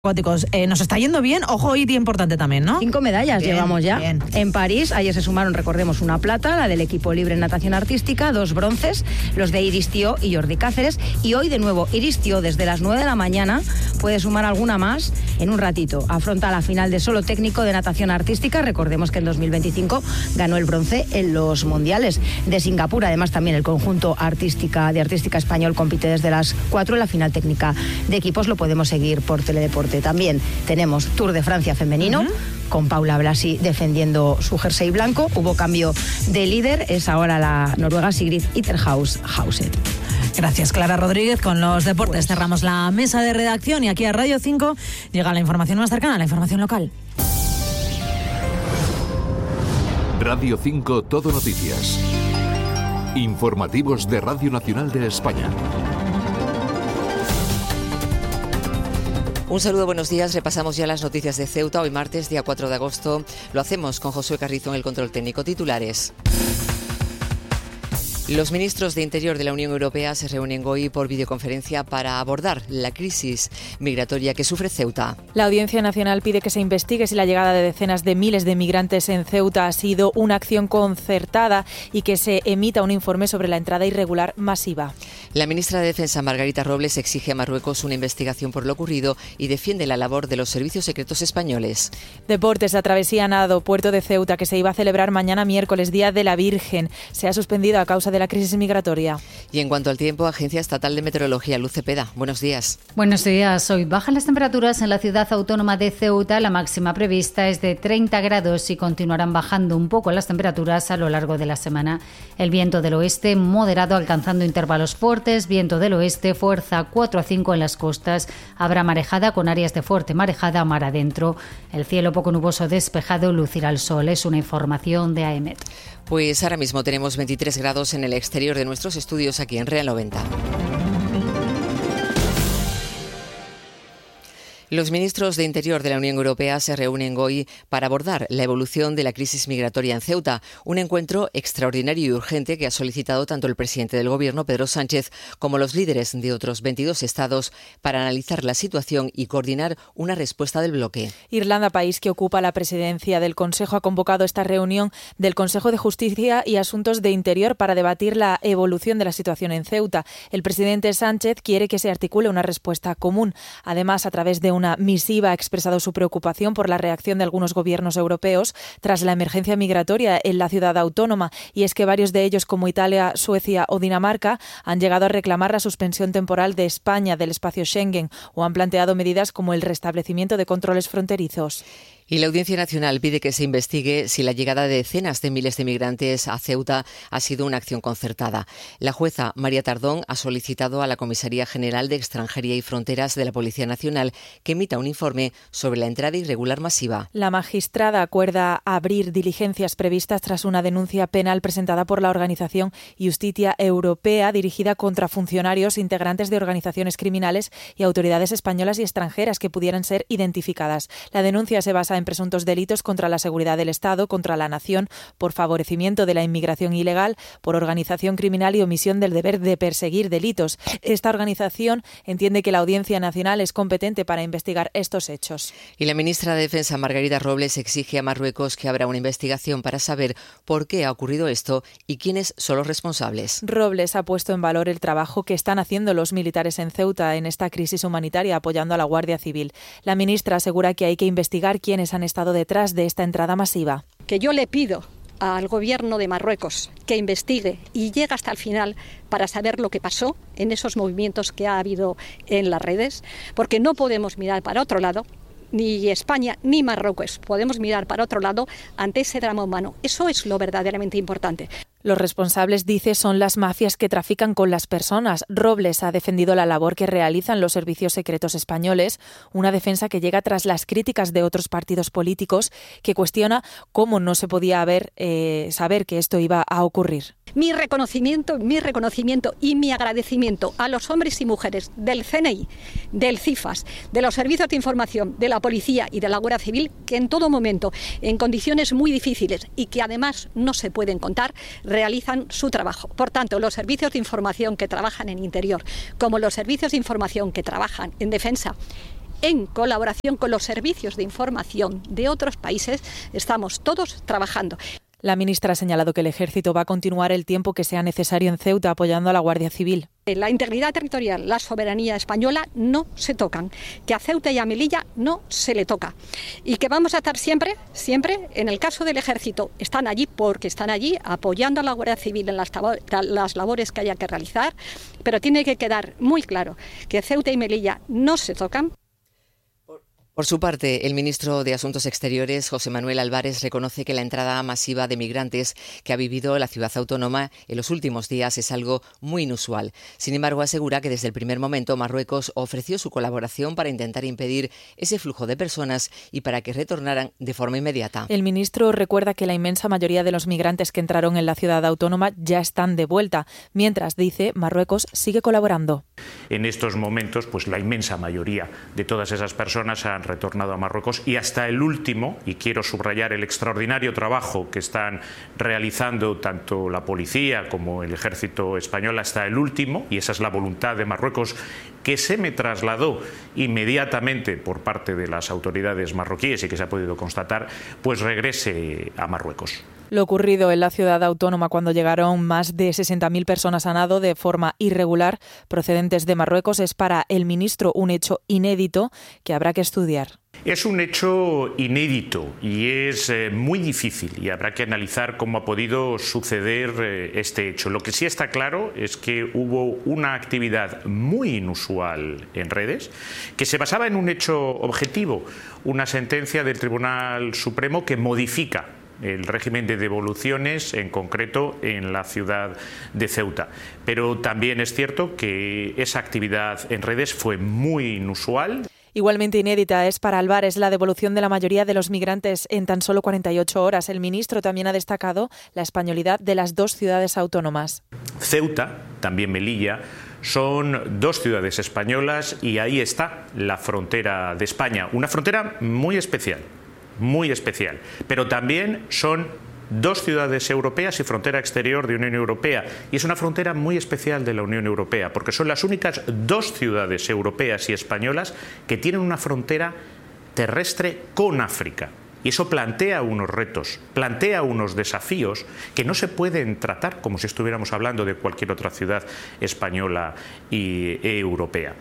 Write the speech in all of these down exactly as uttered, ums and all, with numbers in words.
acuáticos. Eh, nos está yendo bien, ojo, y importante también, ¿no? Cinco medallas bien, llevamos ya. Bien. En París, ayer se sumaron, recordemos, una plata, la del equipo libre en natación artística, dos bronces, los de Iris Tió y Jordi Cáceres, y hoy de nuevo Iris Tió desde las nueve de la mañana puede sumar alguna más en un ratito. Afronta la final de solo técnico de natación artística, recordemos que en dos mil veinticinco ganó el bronce en los mundiales de Singapur. Además también el conjunto artística de artística español compite desde las cuatro en la final técnica de equipos, lo podemos seguir por Teledeporte. También tenemos Tour de Francia femenino, uh-huh, con Paula Blasi defendiendo su jersey blanco. Hubo cambio de líder, es ahora la noruega Sigrid Itterhausen. Gracias, Clara Rodríguez. Con los deportes pues cerramos la mesa de redacción y aquí a Radio cinco llega la información más cercana, la información local. Radio cinco Todo Noticias. Informativos de Radio Nacional de España. Un saludo, buenos días. Repasamos ya las noticias de Ceuta. Hoy martes, día cuatro de agosto. Lo hacemos con Josué Carrizo en el control técnico. Titulares. Los ministros de Interior de la Unión Europea se reúnen hoy por videoconferencia para abordar la crisis migratoria que sufre Ceuta. La Audiencia Nacional pide que se investigue si la llegada de decenas de miles de migrantes en Ceuta ha sido una acción concertada y que se emita un informe sobre la entrada irregular masiva. La ministra de Defensa, Margarita Robles, exige a Marruecos una investigación por lo ocurrido y defiende la labor de los servicios secretos españoles. Deportes, la travesía nado Puerto de Ceuta, que se iba a celebrar mañana miércoles, Día de la Virgen, se ha suspendido a causa de la crisis migratoria. Y en cuanto al tiempo, Agencia Estatal de Meteorología, Luz Cepeda. Buenos días. Buenos días. Hoy bajan las temperaturas en la ciudad autónoma de Ceuta. La máxima prevista es de treinta grados y continuarán bajando un poco las temperaturas a lo largo de la semana. El viento del oeste moderado alcanzando intervalos fuertes, viento del oeste fuerza cuatro a cinco en las costas. Habrá marejada con áreas de fuerte marejada mar adentro. El cielo poco nuboso despejado, lucirá el sol. Es una información de A E M E T. Pues ahora mismo tenemos veintitrés grados en el exterior de nuestros estudios aquí en Real noventa. Los ministros de Interior de la Unión Europea se reúnen hoy para abordar la evolución de la crisis migratoria en Ceuta, un encuentro extraordinario y urgente que ha solicitado tanto el presidente del Gobierno, Pedro Sánchez, como los líderes de otros veintidós estados para analizar la situación y coordinar una respuesta del bloque. Irlanda, país que ocupa la presidencia del Consejo, ha convocado esta reunión del Consejo de Justicia y Asuntos de Interior para debatir la evolución de la situación en Ceuta. El presidente Sánchez quiere que se articule una respuesta común. Además, a través de un Una misiva ha expresado su preocupación por la reacción de algunos gobiernos europeos tras la emergencia migratoria en la ciudad autónoma, y es que varios de ellos, como Italia, Suecia o Dinamarca, han llegado a reclamar la suspensión temporal de España del espacio Schengen o han planteado medidas como el restablecimiento de controles fronterizos. Y la Audiencia Nacional pide que se investigue si la llegada de decenas de miles de migrantes a Ceuta ha sido una acción concertada. La jueza María Tardón ha solicitado a la Comisaría General de Extranjería y Fronteras de la Policía Nacional que emita un informe sobre la entrada irregular masiva. La magistrada acuerda abrir diligencias previstas tras una denuncia penal presentada por la organización Justitia Europea dirigida contra funcionarios integrantes de organizaciones criminales y autoridades españolas y extranjeras que pudieran ser identificadas. La denuncia se basa en en presuntos delitos contra la seguridad del Estado, contra la nación, por favorecimiento de la inmigración ilegal, por organización criminal y omisión del deber de perseguir delitos. Esta organización entiende que la Audiencia Nacional es competente para investigar estos hechos. Y la ministra de Defensa, Margarita Robles, exige a Marruecos que abra una investigación para saber por qué ha ocurrido esto y quiénes son los responsables. Robles ha puesto en valor el trabajo que están haciendo los militares en Ceuta en esta crisis humanitaria, apoyando a la Guardia Civil. La ministra asegura que hay que investigar quiénes han estado detrás de esta entrada masiva. Que yo le pido al gobierno de Marruecos que investigue y llegue hasta el final para saber lo que pasó en esos movimientos que ha habido en las redes, porque no podemos mirar para otro lado, ni España ni Marruecos podemos mirar para otro lado ante ese drama humano. Eso es lo verdaderamente importante. Los responsables, dice, son las mafias que trafican con las personas. Robles ha defendido la labor que realizan los servicios secretos españoles, una defensa que llega tras las críticas de otros partidos políticos que cuestiona cómo no se podía haber, eh, saber que esto iba a ocurrir. Mi reconocimiento, mi reconocimiento y mi agradecimiento a los hombres y mujeres del C N I, del CIFAS, de los servicios de información, de la policía y de la Guardia Civil, que en todo momento, en condiciones muy difíciles y que además no se pueden contar, realizan su trabajo. Por tanto, los servicios de información que trabajan en interior, como los servicios de información que trabajan en defensa, en colaboración con los servicios de información de otros países, estamos todos trabajando. La ministra ha señalado que el Ejército va a continuar el tiempo que sea necesario en Ceuta apoyando a la Guardia Civil. La integridad territorial, la soberanía española no se tocan, que a Ceuta y a Melilla no se le toca y que vamos a estar siempre, siempre, en el caso del Ejército, están allí porque están allí apoyando a la Guardia Civil en las, las labores que haya que realizar, pero tiene que quedar muy claro que Ceuta y Melilla no se tocan. Por su parte, el ministro de Asuntos Exteriores, José Manuel Álvarez, reconoce que la entrada masiva de migrantes que ha vivido la ciudad autónoma en los últimos días es algo muy inusual. Sin embargo, asegura que desde el primer momento Marruecos ofreció su colaboración para intentar impedir ese flujo de personas y para que retornaran de forma inmediata. El ministro recuerda que la inmensa mayoría de los migrantes que entraron en la ciudad autónoma ya están de vuelta, mientras, dice, Marruecos sigue colaborando. En estos momentos, pues la inmensa mayoría de todas esas personas han retornado a Marruecos y hasta el último, y quiero subrayar el extraordinario trabajo que están realizando tanto la policía como el ejército español, hasta el último, y esa es la voluntad de Marruecos, que se me trasladó inmediatamente por parte de las autoridades marroquíes y que se ha podido constatar, pues regrese a Marruecos. Lo ocurrido en la ciudad autónoma cuando llegaron más de sesenta mil personas a nado de forma irregular procedentes de Marruecos es para el ministro un hecho inédito que habrá que estudiar. Es un hecho inédito y es eh, muy difícil y habrá que analizar cómo ha podido suceder eh, este hecho. Lo que sí está claro es que hubo una actividad muy inusual en redes que se basaba en un hecho objetivo, una sentencia del Tribunal Supremo que modifica el régimen de devoluciones, en concreto en la ciudad de Ceuta. Pero también es cierto que esa actividad en redes fue muy inusual. Igualmente inédita es para Álvarez la devolución de la mayoría de los migrantes en tan solo cuarenta y ocho horas. El ministro también ha destacado la españolidad de las dos ciudades autónomas. Ceuta, también Melilla, son dos ciudades españolas y ahí está la frontera de España. Una frontera muy especial, muy especial, pero también son dos ciudades europeas y frontera exterior de Unión Europea. Y es una frontera muy especial de la Unión Europea, porque son las únicas dos ciudades europeas y españolas que tienen una frontera terrestre con África. Y eso plantea unos retos, plantea unos desafíos que no se pueden tratar como si estuviéramos hablando de cualquier otra ciudad española y europea.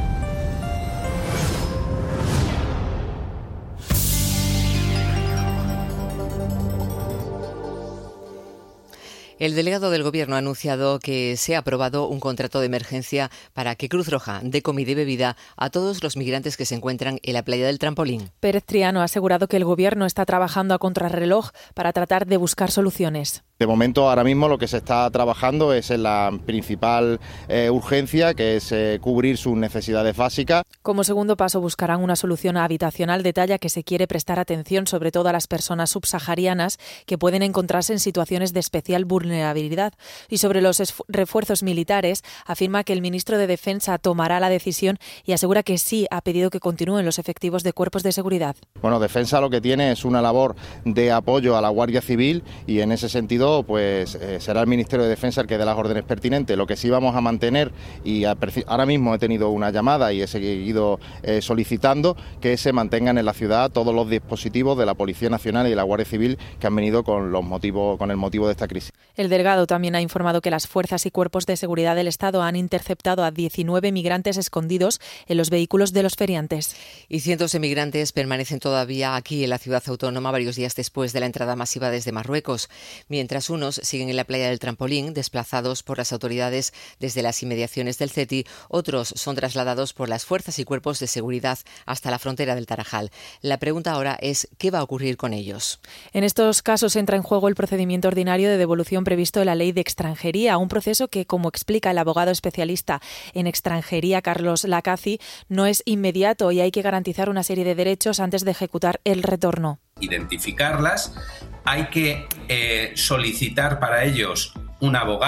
El delegado del Gobierno ha anunciado que se ha aprobado un contrato de emergencia para que Cruz Roja dé comida y bebida a todos los migrantes que se encuentran en la playa del Trampolín. Pérez Triano ha asegurado que el Gobierno está trabajando a contrarreloj para tratar de buscar soluciones. De momento, ahora mismo lo que se está trabajando es en la principal eh, urgencia, que es eh, cubrir sus necesidades básicas. Como segundo paso, buscarán una solución habitacional. Detalla que se quiere prestar atención sobre todo a las personas subsaharianas que pueden encontrarse en situaciones de especial vulnerabilidad. Y sobre los refuerzos militares, afirma que el ministro de Defensa tomará la decisión y asegura que sí ha pedido que continúen los efectivos de cuerpos de seguridad. Bueno, Defensa lo que tiene es una labor de apoyo a la Guardia Civil y en ese sentido pues eh, será el Ministerio de Defensa el que dé las órdenes pertinentes. Lo que sí vamos a mantener, y a, ahora mismo he tenido una llamada y he seguido eh, solicitando que se mantengan en la ciudad todos los dispositivos de la Policía Nacional y de la Guardia Civil que han venido con los motivos, con el motivo de esta crisis. El delegado también ha informado que las fuerzas y cuerpos de seguridad del Estado han interceptado a diecinueve migrantes escondidos en los vehículos de los feriantes. Y cientos de migrantes permanecen todavía aquí en la ciudad autónoma varios días después de la entrada masiva desde Marruecos, mientras unos siguen en la playa del Trampolín, desplazados por las autoridades desde las inmediaciones del CETI, otros son trasladados por las fuerzas y cuerpos de seguridad hasta la frontera del Tarajal. La pregunta ahora es ¿qué va a ocurrir con ellos? En estos casos entra en juego el procedimiento ordinario de devolución previsto en la Ley de Extranjería, un proceso que, como explica el abogado especialista en extranjería Carlos Lacazi, no es inmediato y hay que garantizar una serie de derechos antes de ejecutar el retorno. Identificarlas, hay que eh, solicitar para ellos un abogado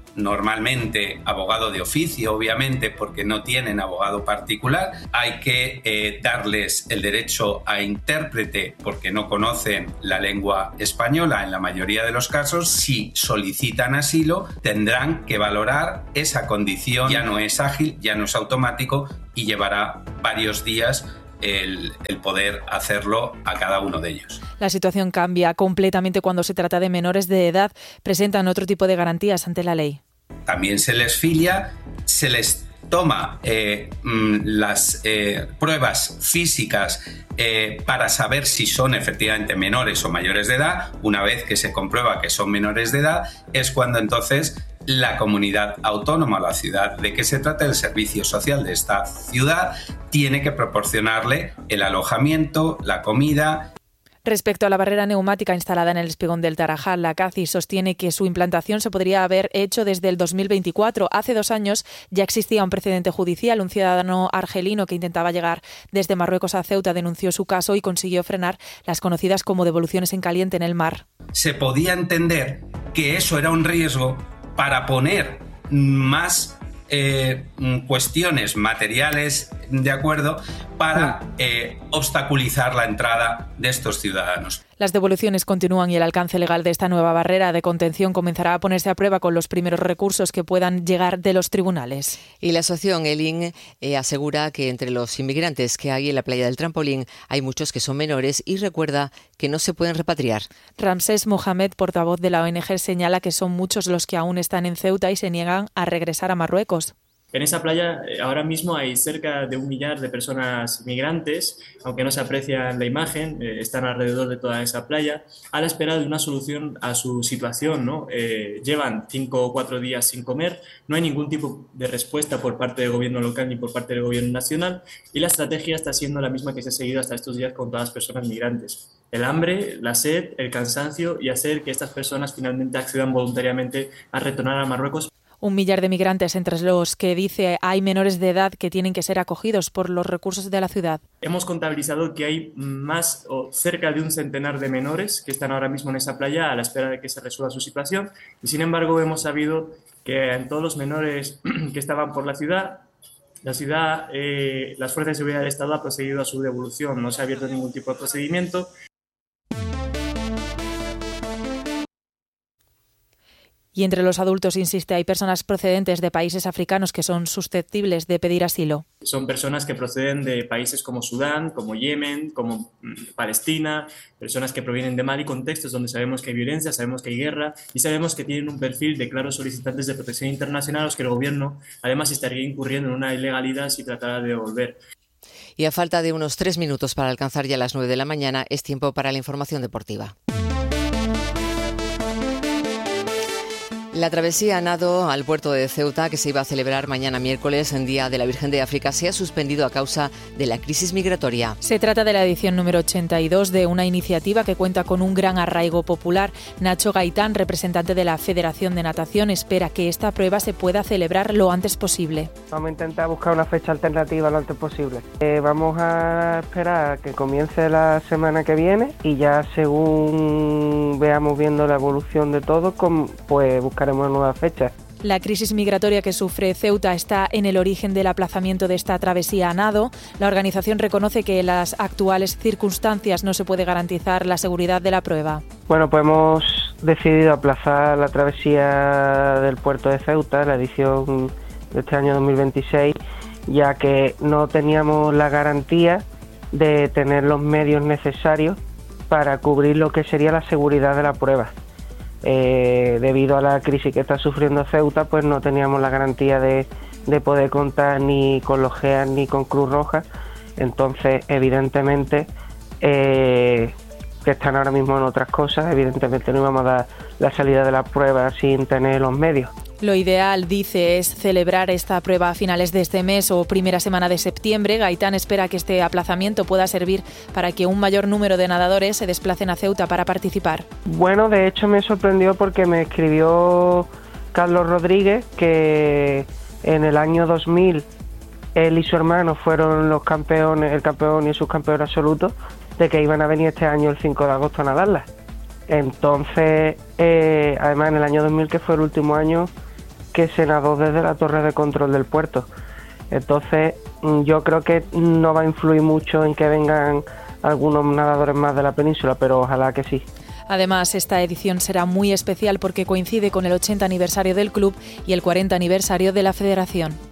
normalmente abogado de oficio, obviamente, porque no tienen abogado particular. Hay que eh, darles el derecho a intérprete porque no conocen la lengua española en la mayoría de los casos. Si solicitan asilo, tendrán que valorar esa condición. Ya no es ágil, ya no es automático y llevará varios días El, el poder hacerlo a cada uno de ellos. La situación cambia completamente cuando se trata de menores de edad. Presentan otro tipo de garantías ante la ley. También se les filia, se les toma eh, las eh, pruebas físicas eh, para saber si son efectivamente menores o mayores de edad. Una vez que se comprueba que son menores de edad, es cuando entonces la comunidad autónoma, la ciudad de que se trata, el servicio social de esta ciudad, tiene que proporcionarle el alojamiento, la comida. Respecto a la barrera neumática instalada en el espigón del Tarajal, la CACI sostiene que su implantación se podría haber hecho desde el dos mil veinticuatro. Hace dos años ya existía un precedente judicial. Un ciudadano argelino que intentaba llegar desde Marruecos a Ceuta denunció su caso y consiguió frenar las conocidas como devoluciones en caliente en el mar. Se podía entender que eso era un riesgo para poner más eh, cuestiones materiales de acuerdo para eh, obstaculizar la entrada de estos ciudadanos. Las devoluciones continúan y el alcance legal de esta nueva barrera de contención comenzará a ponerse a prueba con los primeros recursos que puedan llegar de los tribunales. Y la asociación ELIN eh, asegura que entre los inmigrantes que hay en la playa del Trampolín hay muchos que son menores y recuerda que no se pueden repatriar. Ramsés Mohamed, portavoz de la O N G, señala que son muchos los que aún están en Ceuta y se niegan a regresar a Marruecos. En esa playa ahora mismo hay cerca de un millar de personas migrantes, aunque no se aprecia en la imagen, eh, están alrededor de toda esa playa, a la espera de una solución a su situación, ¿no? Eh, llevan cinco o cuatro días sin comer, no hay ningún tipo de respuesta por parte del gobierno local ni por parte del gobierno nacional y la estrategia está siendo la misma que se ha seguido hasta estos días con todas las personas migrantes. El hambre, la sed, el cansancio y hacer que estas personas finalmente accedan voluntariamente a retornar a Marruecos. Un millar de migrantes, entre los que dice hay menores de edad que tienen que ser acogidos por los recursos de la ciudad. Hemos contabilizado que hay más o cerca de un centenar de menores que están ahora mismo en esa playa a la espera de que se resuelva su situación y sin embargo hemos sabido que en todos los menores que estaban por la ciudad, la ciudad, eh, las fuerzas de seguridad del Estado han procedido a su devolución, no se ha abierto ningún tipo de procedimiento. Y entre los adultos, insiste, hay personas procedentes de países africanos que son susceptibles de pedir asilo. Son personas que proceden de países como Sudán, como Yemen, como Palestina, personas que provienen de Mali, contextos donde sabemos que hay violencia, sabemos que hay guerra y sabemos que tienen un perfil de claros solicitantes de protección internacional a los que el gobierno además estaría incurriendo en una ilegalidad si tratara de devolver. Y a falta de unos tres minutos para alcanzar ya las nueve de la mañana, es tiempo para la información deportiva. La travesía a nado al puerto de Ceuta, que se iba a celebrar mañana miércoles, en Día de la Virgen de África, se ha suspendido a causa de la crisis migratoria. Se trata de la edición número ochenta y dos de una iniciativa que cuenta con un gran arraigo popular. Nacho Gaitán, representante de la Federación de Natación, espera que esta prueba se pueda celebrar lo antes posible. Vamos a intentar buscar una fecha alternativa lo antes posible. Eh, vamos a esperar a que comience la semana que viene y ya según veamos viendo la evolución de todo, pues buscar nuevas fechas. La crisis migratoria que sufre Ceuta está en el origen del aplazamiento de esta travesía a nado. La organización reconoce que en las actuales circunstancias no se puede garantizar la seguridad de la prueba. Bueno, pues hemos decidido aplazar la travesía del puerto de Ceuta, la edición de este año dos mil veintiséis, ya que no teníamos la garantía de tener los medios necesarios para cubrir lo que sería la seguridad de la prueba. Eh, debido a la crisis que está sufriendo Ceuta, pues no teníamos la garantía de, de poder contar ni con los G E A ni con Cruz Roja. Entonces, evidentemente, eh, que están ahora mismo en otras cosas, evidentemente no íbamos a dar la salida de la prueba sin tener los medios. Lo ideal, dice, es celebrar esta prueba a finales de este mes o primera semana de septiembre. Gaitán espera que este aplazamiento pueda servir para que un mayor número de nadadores se desplacen a Ceuta para participar. Bueno, de hecho me sorprendió porque me escribió Carlos Rodríguez que en el año dos mil él y su hermano fueron los campeones, el campeón y subcampeón absoluto, de que iban a venir este año el cinco de agosto a nadarla. Entonces, eh, además en el año dos mil, que fue el último año, que se nadó desde la torre de control del puerto. Entonces yo creo que no va a influir mucho en que vengan algunos nadadores más de la península, pero ojalá que sí. Además, esta edición será muy especial porque coincide con el ochenta aniversario del club y el cuarenta aniversario de la federación.